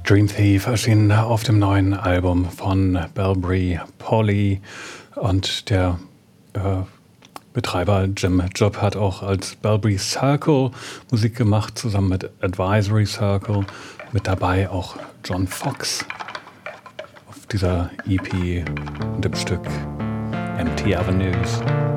Dream Thief erschien auf dem neuen Album von Bellberry Polly und der Betreiber Jim Job hat auch als Bellberry Circle Musik gemacht, zusammen mit Advisory Circle. Mit dabei auch John Fox auf dieser EP und dem Stück Empty Avenues.